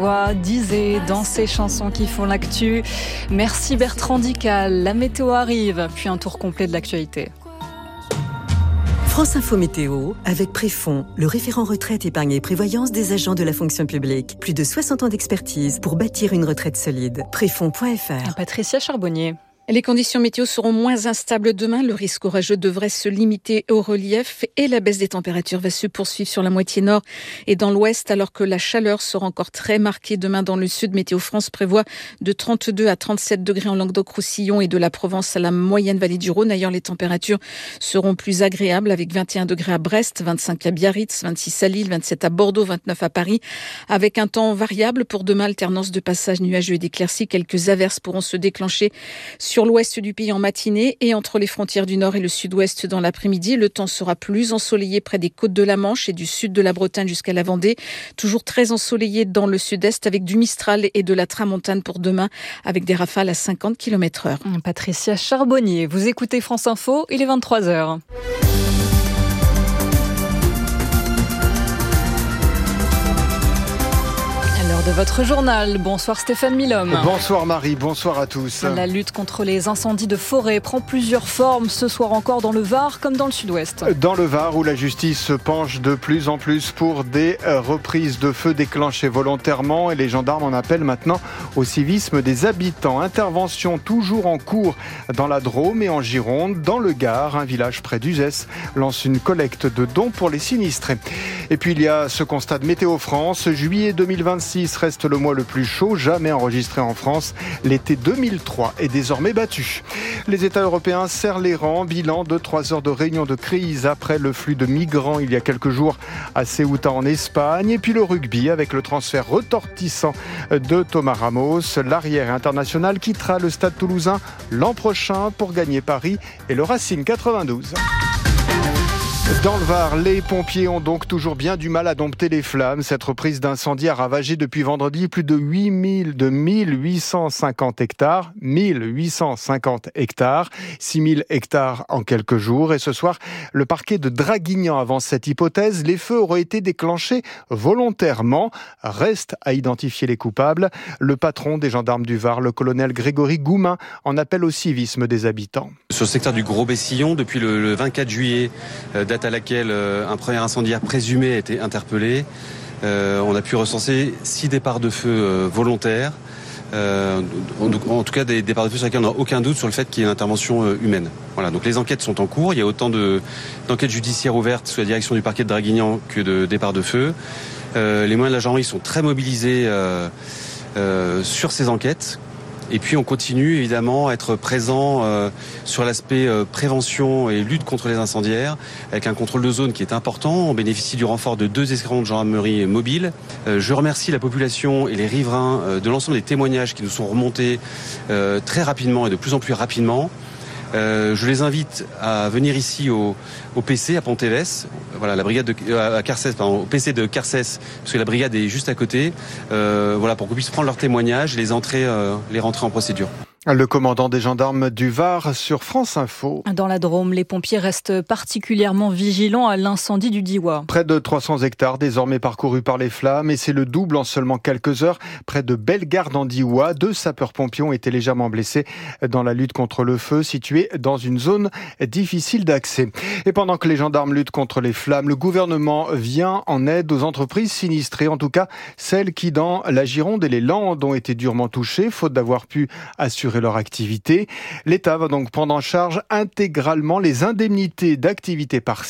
voix d'Isée dans ces chansons qui font l'actu. Merci Bertrand Dical. La météo arrive, puis un tour complet de l'actualité. France Info Météo, avec Préfond, le référent retraite, épargne et prévoyance des agents de la fonction publique. Plus de 60 ans d'expertise pour bâtir une retraite solide. Préfond.fr. Patricia Charbonnier. Les conditions météo seront moins instables demain. Le risque orageux devrait se limiter au relief et la baisse des températures va se poursuivre sur la moitié nord et dans l'ouest, alors que la chaleur sera encore très marquée demain dans le sud. Météo France prévoit de 32 à 37 degrés en Languedoc-Roussillon et de la Provence à la moyenne vallée du Rhône. Ailleurs, les températures seront plus agréables avec 21 degrés à Brest, 25 à Biarritz, 26 à Lille, 27 à Bordeaux, 29 à Paris. Avec un temps variable pour demain, alternance de passages nuageux et d'éclaircies. Quelques averses pourront se déclencher sur l'ouest du pays en matinée et entre les frontières du nord et le sud-ouest dans l'après-midi. Le temps sera plus ensoleillé près des côtes de la Manche et du sud de la Bretagne jusqu'à la Vendée. Toujours très ensoleillé dans le sud-est avec du Mistral et de la Tramontane pour demain avec des rafales à 50 km/h. Patricia Charbonnier, vous écoutez France Info, il est 23h. De votre journal. Bonsoir Stéphane Milhomme. Bonsoir Marie, bonsoir à tous. La lutte contre les incendies de forêt prend plusieurs formes ce soir encore dans le Var comme dans le sud-ouest. Dans le Var où la justice se penche de plus en plus pour des reprises de feu déclenchées volontairement et les gendarmes en appellent maintenant au civisme des habitants. Intervention toujours en cours dans la Drôme et en Gironde. Dans le Gard, un village près d'Uzès lance une collecte de dons pour les sinistrés. Et puis il y a ce constat de Météo France. Juillet 2026 reste le mois le plus chaud jamais enregistré en France. L'été 2003 est désormais battu. Les États européens serrent les rangs. Bilan de 3 heures de réunion de crise après le flux de migrants il y a quelques jours à Ceuta en Espagne. Et puis le rugby avec le transfert retentissant de Thomas Ramos. L'arrière international quittera le stade toulousain l'an prochain pour gagner Paris et le Racing 92. Dans le Var, les pompiers ont donc toujours bien du mal à dompter les flammes. Cette reprise d'incendie a ravagé depuis vendredi plus de 1850 hectares. 1850 hectares, 6000 hectares en quelques jours. Et ce soir, le parquet de Draguignan avance cette hypothèse. Les feux auraient été déclenchés volontairement. Reste à identifier les coupables. Le patron des gendarmes du Var, le colonel Grégory Goumin, en appelle au civisme des habitants. Sur le secteur du Gros-Bessillon, depuis le 24 juillet, date à laquelle un premier incendiaire présumé a été interpellé, on a pu recenser 6 départs de feu volontaires. En tout cas des départs de feu sur lesquels on n'a aucun doute sur le fait qu'il y ait une intervention humaine. Voilà, donc les enquêtes sont en cours. Il y a autant d'enquêtes judiciaires ouvertes sous la direction du parquet de Draguignan que de départs de feu. Les moyens de la gendarmerie sont très mobilisés sur ces enquêtes. Et puis on continue évidemment à être présent sur l'aspect prévention et lutte contre les incendiaires, avec un contrôle de zone qui est important. On bénéficie du renfort de 2 escadrons de gendarmerie mobiles. Je remercie la population et les riverains de l'ensemble des témoignages qui nous sont remontés très rapidement et de plus en plus rapidement. Je les invite à venir ici au PC à Pont-Évès, voilà, la brigade à Carcès, au PC de Carcès, parce que la brigade est juste à côté, voilà, pour qu'on puisse prendre leurs témoignages et les rentrer en procédure. Le commandant des gendarmes du Var sur France Info. Dans la Drôme, les pompiers restent particulièrement vigilants à l'incendie du Diois. Près de 300 hectares désormais parcourus par les flammes et c'est le double en seulement quelques heures. Près de Bellegarde en Diois, 2 sapeurs-pompiers ont été légèrement blessés dans la lutte contre le feu située dans une zone difficile d'accès. Et pendant que les gendarmes luttent contre les flammes, le gouvernement vient en aide aux entreprises sinistrées, en tout cas celles qui dans la Gironde et les Landes ont été durement touchées, faute d'avoir pu assurer leur activité. L'État va donc prendre en charge intégralement les indemnités d'activité partielle